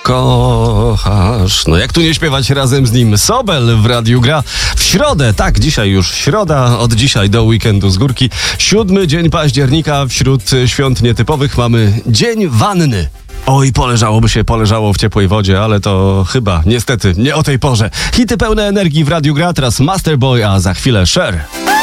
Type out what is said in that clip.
kochasz. No jak tu nie śpiewać razem z nim? Sobel w Radiu Gra w środę, tak, dzisiaj już środa, od dzisiaj do weekendu z górki. 7 dzień października, wśród świąt nietypowych mamy Dzień Wanny. Oj, poleżało w ciepłej wodzie, ale to chyba, niestety, nie o tej porze. Hity pełne energii w Radiu Gra, teraz Masterboy, a za chwilę Cher.